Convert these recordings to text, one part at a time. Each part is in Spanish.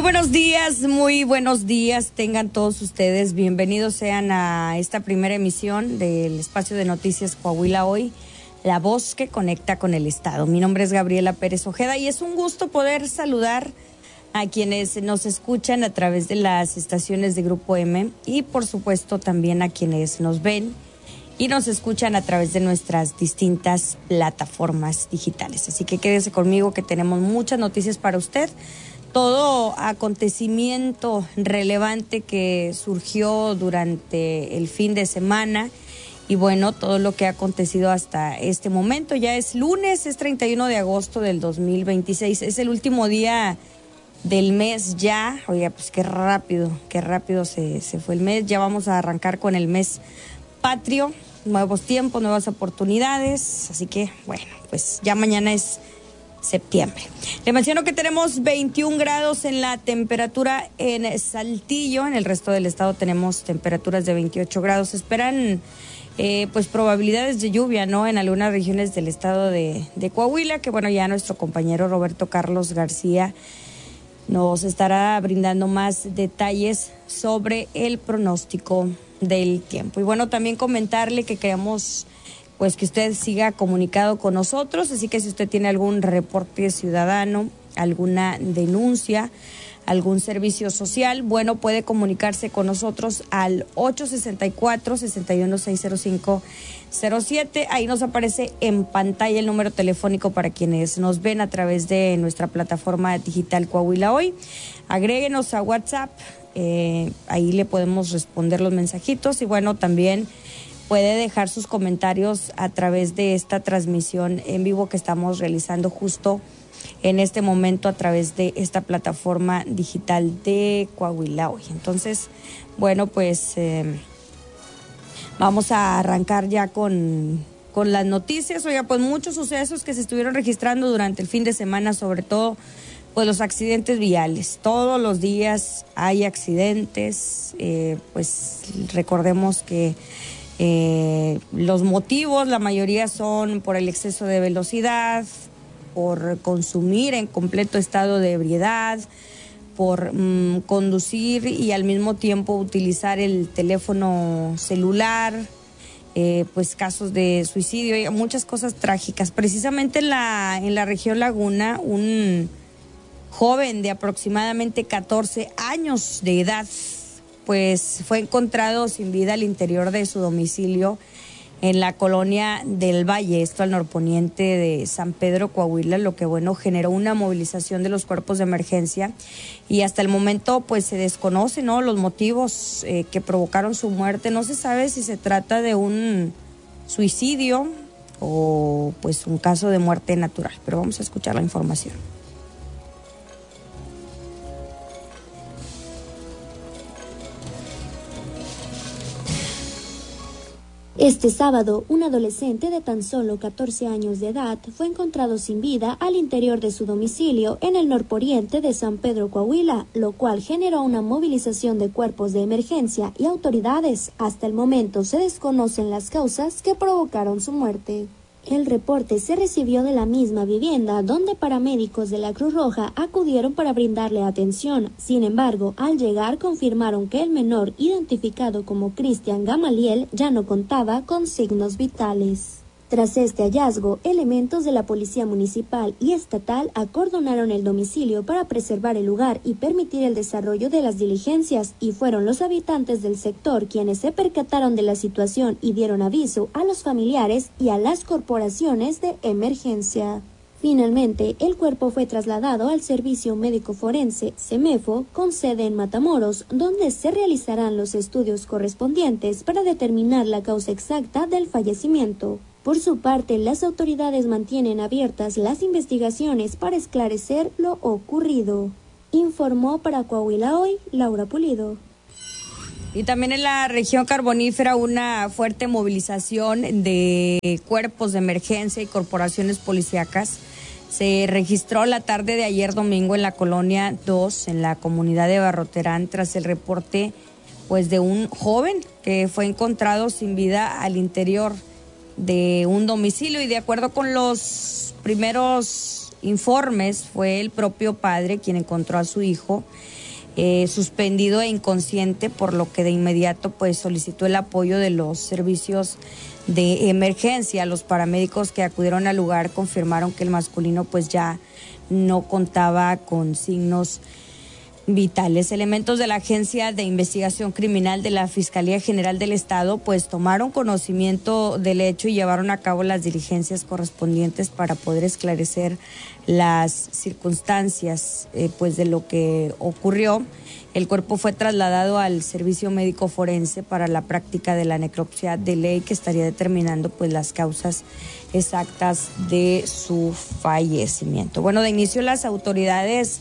Muy buenos días, tengan todos ustedes. Bienvenidos sean a esta primera emisión del espacio de noticias Coahuila Hoy, la voz que conecta con el Estado. Mi nombre es Gabriela Pérez Ojeda y es un gusto poder saludar a quienes nos escuchan a través de las estaciones de Grupo M y por supuesto también a quienes nos ven y nos escuchan a través de nuestras distintas plataformas digitales. Así que quédese conmigo que tenemos muchas noticias para usted. Todo acontecimiento relevante que surgió durante el fin de semana y bueno, todo lo que ha acontecido hasta este momento. Ya es lunes, es 31 de agosto del 2026, es el último día del mes ya. Oiga, pues qué rápido se fue el mes. Ya vamos a arrancar con el mes patrio, nuevos tiempos, nuevas oportunidades, así que bueno, pues ya mañana es septiembre. Le menciono que tenemos 21 grados en la temperatura en Saltillo. En el resto del estado tenemos temperaturas de 28 grados. Se esperan pues probabilidades de lluvia, ¿no? En algunas regiones del estado de Coahuila, que bueno, ya nuestro compañero Roberto Carlos García nos estará brindando más detalles sobre el pronóstico del tiempo. Y bueno, también comentarle que queremos pues que usted siga comunicado con nosotros, así que si usted tiene algún reporte ciudadano, alguna denuncia, algún servicio social, bueno, puede comunicarse con nosotros al 864-6160507. Ahí nos aparece en pantalla el número telefónico para quienes nos ven a través de nuestra plataforma digital Coahuila Hoy. Agréguenos a WhatsApp, ahí le podemos responder los mensajitos y bueno, también puede dejar sus comentarios a través de esta transmisión en vivo que estamos realizando justo en este momento a través de esta plataforma digital de Coahuila Hoy. Entonces, bueno, pues vamos a arrancar ya con las noticias. Oiga, pues muchos sucesos que se estuvieron registrando durante el fin de semana, sobre todo pues los accidentes viales. Todos los días hay accidentes, pues recordemos que los motivos, la mayoría son por el exceso de velocidad, por consumir en completo estado de ebriedad, por conducir y al mismo tiempo utilizar el teléfono celular, pues casos de suicidio, muchas cosas trágicas. Precisamente en la región Laguna, un joven de aproximadamente 14 años de edad pues fue encontrado sin vida al interior de su domicilio en la colonia del Valle, esto al norponiente de San Pedro, Coahuila, lo que bueno generó una movilización de los cuerpos de emergencia y hasta el momento pues se desconoce, ¿no?, los motivos que provocaron su muerte. No se sabe si se trata de un suicidio o pues un caso de muerte natural, pero vamos a escuchar la información. Este sábado, un adolescente de tan solo 14 años de edad fue encontrado sin vida al interior de su domicilio en el norponiente de San Pedro, Coahuila, lo cual generó una movilización de cuerpos de emergencia y autoridades. Hasta el momento se desconocen las causas que provocaron su muerte. El reporte se recibió de la misma vivienda, donde paramédicos de la Cruz Roja acudieron para brindarle atención. Sin embargo, al llegar confirmaron que el menor, identificado como Cristian Gamaliel, ya no contaba con signos vitales. Tras este hallazgo, elementos de la Policía Municipal y Estatal acordonaron el domicilio para preservar el lugar y permitir el desarrollo de las diligencias, y fueron los habitantes del sector quienes se percataron de la situación y dieron aviso a los familiares y a las corporaciones de emergencia. Finalmente, el cuerpo fue trasladado al Servicio Médico Forense, SEMEFO, con sede en Matamoros, donde se realizarán los estudios correspondientes para determinar la causa exacta del fallecimiento. Por su parte, las autoridades mantienen abiertas las investigaciones para esclarecer lo ocurrido. Informó para Coahuila Hoy, Laura Pulido. Y también en la región carbonífera una fuerte movilización de cuerpos de emergencia y corporaciones policíacas se registró la tarde de ayer domingo en la colonia 2, en la comunidad de Barroterán, tras el reporte pues de un joven que fue encontrado sin vida al interior de un domicilio. Y de acuerdo con los primeros informes fue el propio padre quien encontró a su hijo suspendido e inconsciente, por lo que de inmediato pues solicitó el apoyo de los servicios de emergencia. Los paramédicos que acudieron al lugar confirmaron que el masculino pues ya no contaba con signos vitales. Elementos de la Agencia de Investigación Criminal de la Fiscalía General del Estado pues tomaron conocimiento del hecho y llevaron a cabo las diligencias correspondientes para poder esclarecer las circunstancias pues de lo que ocurrió. El cuerpo fue trasladado al Servicio Médico Forense para la práctica de la necropsia de ley, que estaría determinando pues las causas exactas de su fallecimiento. Bueno, de inicio las autoridades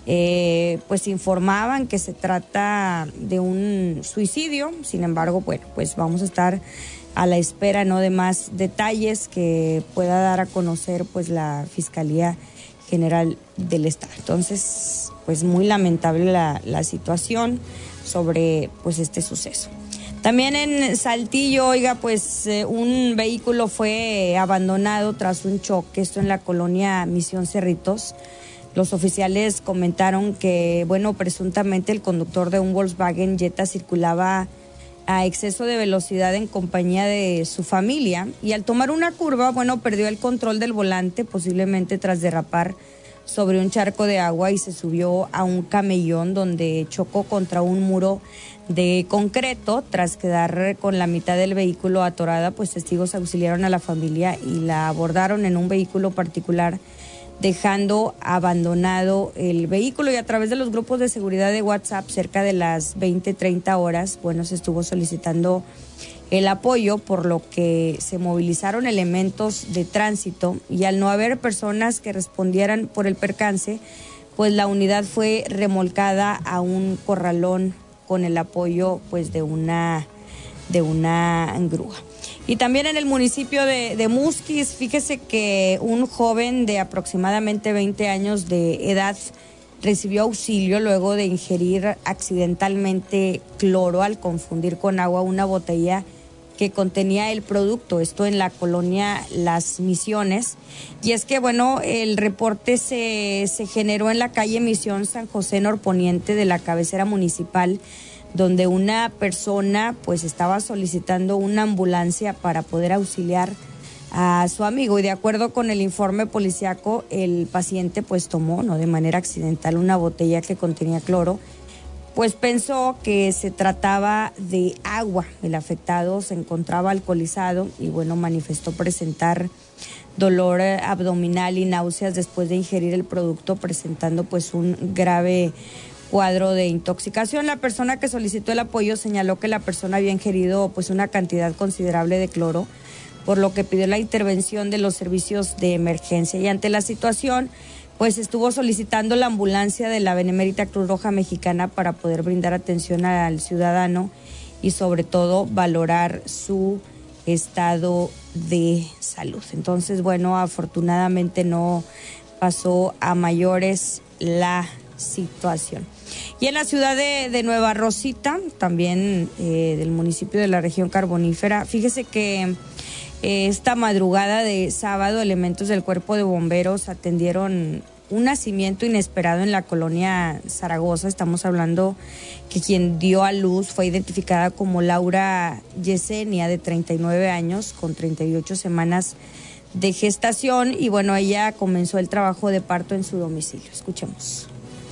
pues informaban que se trata de un suicidio. Sin embargo, bueno, pues vamos a estar a la espera, ¿no?, de más detalles que pueda dar a conocer pues la Fiscalía General del Estado. Entonces, pues muy lamentable la situación sobre pues este suceso. También en Saltillo, oiga, pues un vehículo fue abandonado tras un choque, esto en la colonia Misión Cerritos. Los oficiales comentaron que, bueno, presuntamente el conductor de un Volkswagen Jetta circulaba a exceso de velocidad en compañía de su familia y al tomar una curva, bueno, perdió el control del volante, posiblemente tras derrapar sobre un charco de agua, y se subió a un camellón donde chocó contra un muro de concreto. Tras quedar con la mitad del vehículo atorada, pues testigos auxiliaron a la familia y la abordaron en un vehículo particular, dejando abandonado el vehículo. Y a través de los grupos de seguridad de WhatsApp, cerca de las 20:30 horas, bueno, se estuvo solicitando el apoyo, por lo que se movilizaron elementos de tránsito, y al no haber personas que respondieran por el percance, pues la unidad fue remolcada a un corralón con el apoyo pues de una grúa. Y también en el municipio de Musquis, fíjese que un joven de aproximadamente 20 años de edad recibió auxilio luego de ingerir accidentalmente cloro al confundir con agua una botella que contenía el producto, esto en la colonia Las Misiones. Y es que, bueno, el reporte se generó en la calle Misión San José Norponiente de la cabecera municipal, donde una persona pues estaba solicitando una ambulancia para poder auxiliar a su amigo, y de acuerdo con el informe policíaco, el paciente pues tomó, no de manera accidental, una botella que contenía cloro, pues pensó que se trataba de agua. El afectado se encontraba alcoholizado y, bueno, manifestó presentar dolor abdominal y náuseas después de ingerir el producto, presentando pues un grave cuadro de intoxicación. La persona que solicitó el apoyo señaló que la persona había ingerido pues una cantidad considerable de cloro, por lo que pidió la intervención de los servicios de emergencia, y ante la situación pues estuvo solicitando la ambulancia de la Benemérita Cruz Roja Mexicana para poder brindar atención al ciudadano y sobre todo valorar su estado de salud. Entonces, bueno, afortunadamente no pasó a mayores la situación. Y en la ciudad de Nueva Rosita, también del municipio de la región carbonífera, fíjese que esta madrugada de sábado, elementos del Cuerpo de Bomberos atendieron un nacimiento inesperado en la colonia Zaragoza. Estamos hablando que quien dio a luz fue identificada como Laura Yesenia, de 39 años, con 38 semanas de gestación, y bueno, ella comenzó el trabajo de parto en su domicilio. Escuchemos.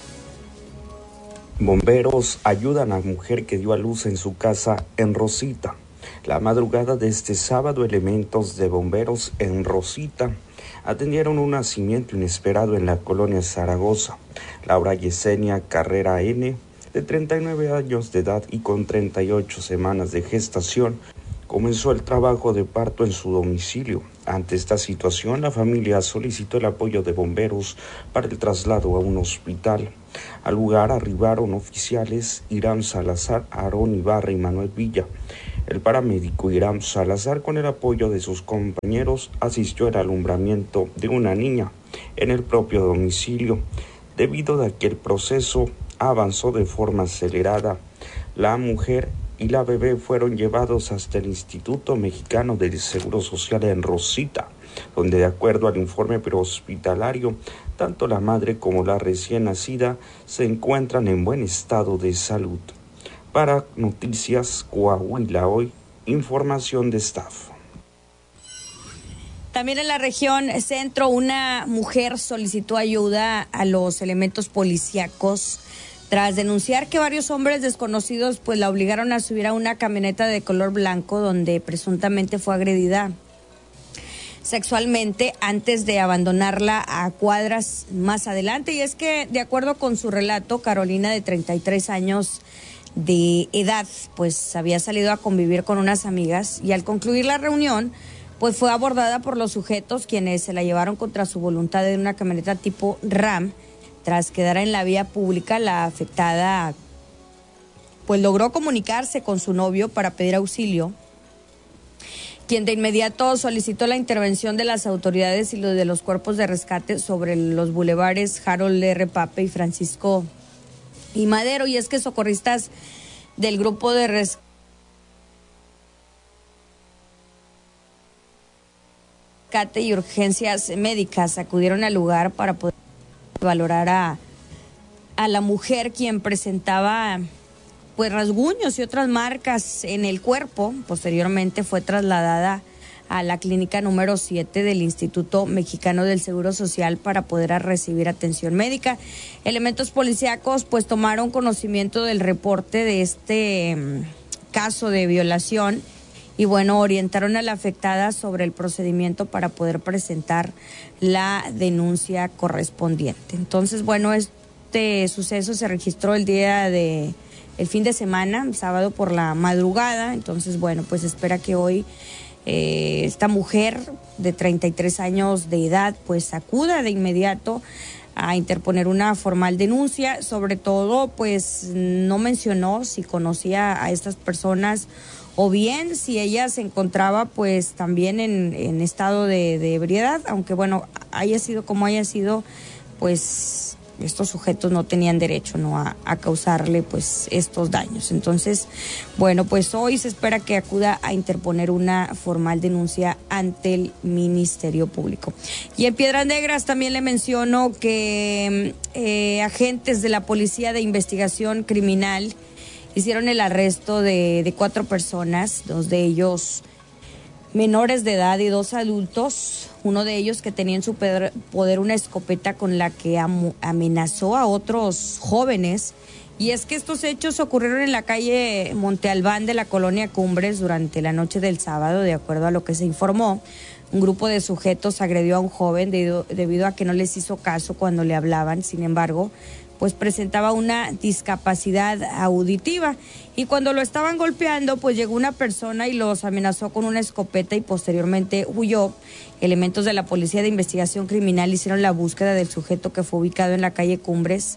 Bomberos ayudan a mujer que dio a luz en su casa en Rosita. La madrugada de este sábado, elementos de bomberos en Rosita atendieron un nacimiento inesperado en la colonia Zaragoza. Laura Yesenia Carrera N, de 39 años de edad y con 38 semanas de gestación, comenzó el trabajo de parto en su domicilio. Ante esta situación, la familia solicitó el apoyo de bomberos para el traslado a un hospital. Al lugar arribaron oficiales Irán Salazar, Aarón Ibarra y Manuel Villa. El paramédico Irán Salazar, con el apoyo de sus compañeros, asistió al alumbramiento de una niña en el propio domicilio. Debido a que el proceso avanzó de forma acelerada, la mujer y la bebé fueron llevados hasta el Instituto Mexicano del Seguro Social en Rosita, donde de acuerdo al informe prehospitalario, tanto la madre como la recién nacida se encuentran en buen estado de salud. Para Noticias Coahuila Hoy, información de staff. También en la región centro, una mujer solicitó ayuda a los elementos policíacos tras denunciar que varios hombres desconocidos pues la obligaron a subir a una camioneta de color blanco donde presuntamente fue agredida sexualmente antes de abandonarla a cuadras más adelante. Y es que, de acuerdo con su relato, Carolina, de 33 años de edad, pues había salido a convivir con unas amigas y al concluir la reunión pues fue abordada por los sujetos, quienes se la llevaron contra su voluntad en una camioneta tipo RAM. Tras quedar en la vía pública, la afectada pues logró comunicarse con su novio para pedir auxilio, quien de inmediato solicitó la intervención de las autoridades y los de los cuerpos de rescate sobre los bulevares Harold R. Pape y Francisco y Madero. Y es que socorristas del grupo de rescate y urgencias médicas acudieron al lugar para poder valorar a la mujer, quien presentaba pues rasguños y otras marcas en el cuerpo. Posteriormente fue trasladada a la clínica número 7 del Instituto Mexicano del Seguro Social para poder recibir atención médica. Elementos policíacos pues tomaron conocimiento del reporte de este caso de violación y bueno, orientaron a la afectada sobre el procedimiento para poder presentar la denuncia correspondiente. Entonces, bueno, este suceso se registró el fin de semana, sábado por la madrugada. Entonces, bueno, pues espera que hoy esta mujer de 33 años de edad pues acuda de inmediato a interponer una formal denuncia. Sobre todo, pues no mencionó si conocía a estas personas o bien si ella se encontraba pues también en estado de ebriedad, aunque bueno, haya sido como haya sido, pues estos sujetos no tenían derecho a causarle pues estos daños. Entonces, bueno, pues hoy se espera que acuda a interponer una formal denuncia ante el Ministerio Público. Y en Piedras Negras también le menciono que agentes de la Policía de Investigación Criminal hicieron el arresto de 4 personas, 2 de ellos menores de edad y 2 adultos, uno de ellos que tenía en su poder una escopeta con la que amenazó a otros jóvenes. Y es que estos hechos ocurrieron en la calle Monte Albán de la colonia Cumbres durante la noche del sábado. De acuerdo a lo que se informó, un grupo de sujetos agredió a un joven debido a que no les hizo caso cuando le hablaban. Sin embargo, pues presentaba una discapacidad auditiva y cuando lo estaban golpeando pues llegó una persona y los amenazó con una escopeta y posteriormente huyó. Elementos de la Policía de Investigación Criminal hicieron la búsqueda del sujeto que fue ubicado en la calle Cumbres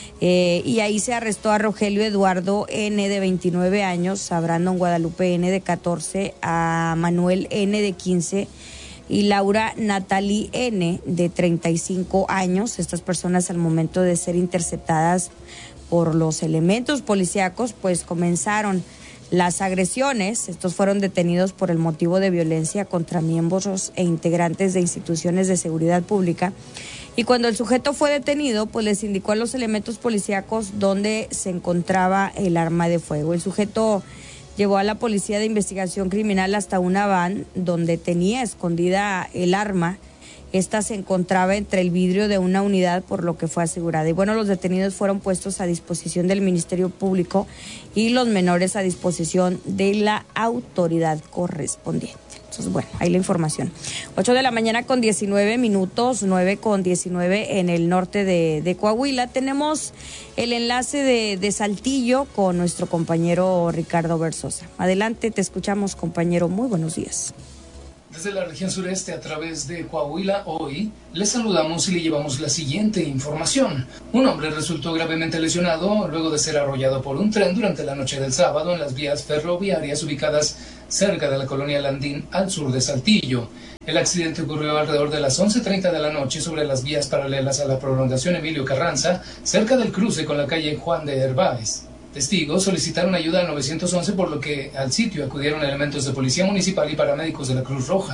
y ahí se arrestó a Rogelio Eduardo N. de 29 años, a Brandon Guadalupe N. de 14, a Manuel N. de 15 y Laura Natalie N. de 35 años. Estas personas, al momento de ser interceptadas por los elementos policíacos, pues comenzaron las agresiones. Estos fueron detenidos por el motivo de violencia contra miembros e integrantes de instituciones de seguridad pública. Y cuando el sujeto fue detenido, pues les indicó a los elementos policíacos dónde se encontraba el arma de fuego. El sujeto llevó a la Policía de Investigación Criminal hasta una van donde tenía escondida el arma. Esta se encontraba entre el vidrio de una unidad, por lo que fue asegurada. Y bueno, los detenidos fueron puestos a disposición del Ministerio Público y los menores a disposición de la autoridad correspondiente. Entonces, bueno, ahí la información. 8 de la mañana con 19 minutos, 9 con 19 en el norte de Coahuila. Tenemos el enlace de Saltillo con nuestro compañero Ricardo Versosa. Adelante, te escuchamos, compañero. Muy buenos días. Desde la región sureste a través de Coahuila Hoy, les saludamos y le llevamos la siguiente información. Un hombre resultó gravemente lesionado luego de ser arrollado por un tren durante la noche del sábado en las vías ferroviarias ubicadas cerca de la colonia Landín al sur de Saltillo. El accidente ocurrió alrededor de las 11:30 de la noche sobre las vías paralelas a la prolongación Emilio Carranza, cerca del cruce con la calle Juan de Herváez. Testigos solicitaron ayuda al 911, por lo que al sitio acudieron elementos de policía municipal y paramédicos de la Cruz Roja.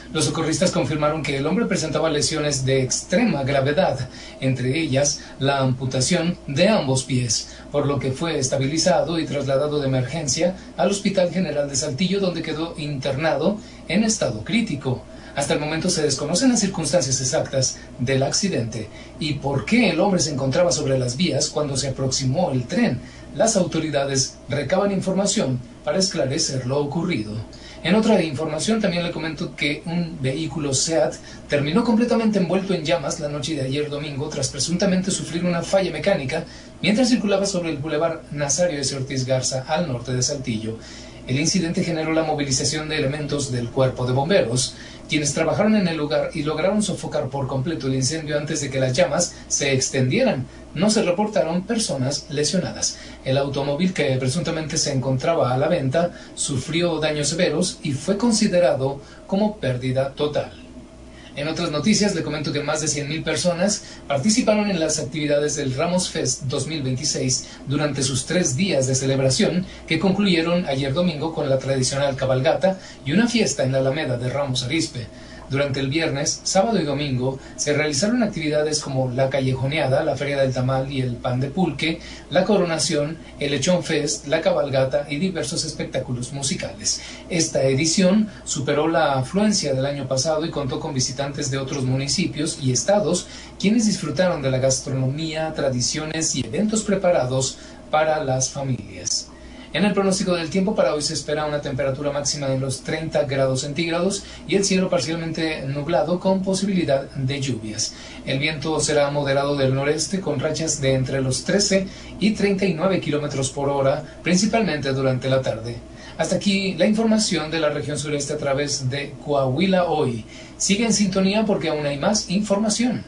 Los socorristas confirmaron que el hombre presentaba lesiones de extrema gravedad, entre ellas la amputación de ambos pies, por lo que fue estabilizado y trasladado de emergencia al Hospital General de Saltillo, donde quedó internado en estado crítico. Hasta el momento se desconocen las circunstancias exactas del accidente y por qué el hombre se encontraba sobre las vías cuando se aproximó el tren. Las autoridades recaban información para esclarecer lo ocurrido. En otra información también le comento que un vehículo SEAT terminó completamente envuelto en llamas la noche de ayer domingo tras presuntamente sufrir una falla mecánica mientras circulaba sobre el bulevar Nazario S. Ortiz Garza al norte de Saltillo. El incidente generó la movilización de elementos del Cuerpo de Bomberos, quienes trabajaron en el lugar y lograron sofocar por completo el incendio antes de que las llamas se extendieran. No se reportaron personas lesionadas. El automóvil, que presuntamente se encontraba a la venta, sufrió daños severos y fue considerado como pérdida total. En otras noticias, le comento que más de 100,000 personas participaron en las actividades del Ramos Fest 2026 durante sus 3 días de celebración, que concluyeron ayer domingo con la tradicional cabalgata y una fiesta en la Alameda de Ramos Arizpe. Durante el viernes, sábado y domingo se realizaron actividades como la callejoneada, la feria del tamal y el pan de pulque, la coronación, el lechón fest, la cabalgata y diversos espectáculos musicales. Esta edición superó la afluencia del año pasado y contó con visitantes de otros municipios y estados, quienes disfrutaron de la gastronomía, tradiciones y eventos preparados para las familias. En el pronóstico del tiempo para hoy se espera una temperatura máxima de los 30 grados centígrados y el cielo parcialmente nublado con posibilidad de lluvias. El viento será moderado del noreste con rachas de entre los 13 y 39 kilómetros por hora, principalmente durante la tarde. Hasta aquí la información de la región sureste a través de Coahuila Hoy. Sigue en sintonía porque aún hay más información.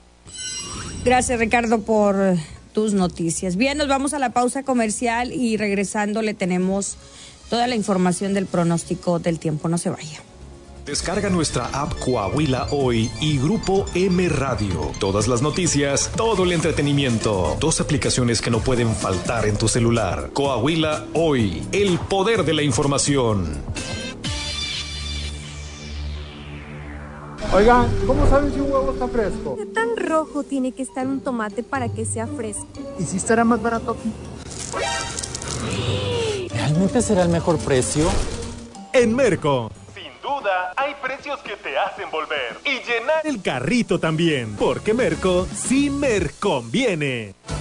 Gracias, Ricardo, por tus noticias. Bien, nos vamos a la pausa comercial y regresando le tenemos toda la información del pronóstico del tiempo. No se vaya. Descarga nuestra app Coahuila Hoy y Grupo M Radio. Todas las noticias, todo el entretenimiento. 2 aplicaciones que no pueden faltar en tu celular. Coahuila Hoy, el poder de la información. Oigan, ¿cómo saben si un huevo está fresco? ¿Qué tan rojo tiene que estar un tomate para que sea fresco? ¿Y si estará más barato aquí? ¿Realmente será el mejor precio? En Merco, sin duda, hay precios que te hacen volver y llenar el carrito también, porque Merco sí me conviene.